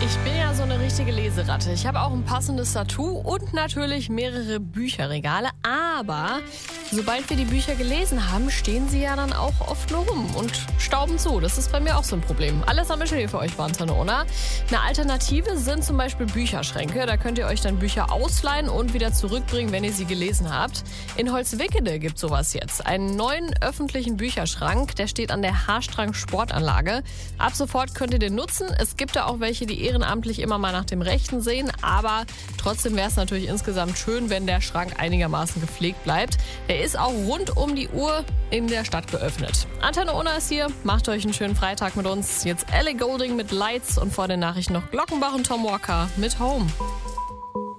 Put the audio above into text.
Ich bin ja so eine richtige Leseratte. Ich habe auch ein passendes Tattoo und natürlich mehrere Bücherregale. Aber sobald wir die Bücher gelesen haben, stehen sie ja dann auch oft nur rum und stauben zu. Das ist bei mir auch so ein Problem. Alles haben wir schon hier für euch bei Antenne Unna. Eine Alternative sind zum Beispiel Bücherschränke. Da könnt ihr euch dann Bücher ausleihen und wieder zurückbringen, wenn ihr sie gelesen habt. In Holzwickede gibt sowas jetzt. Einen neuen öffentlichen Bücherschrank. Der steht an der Haarstrang Sportanlage. Ab sofort könnt ihr den nutzen. Es gibt da auch welche, die ehrenamtlich immer mal nach dem Rechten sehen, aber trotzdem wäre es natürlich insgesamt schön, wenn der Schrank einigermaßen gepflegt bleibt. Der ist auch rund um die Uhr in der Stadt geöffnet. Antenne Unna ist hier, macht euch einen schönen Freitag mit uns. Jetzt Ellie Goulding mit Lights und vor den Nachrichten noch Glockenbach und Tom Walker mit Home.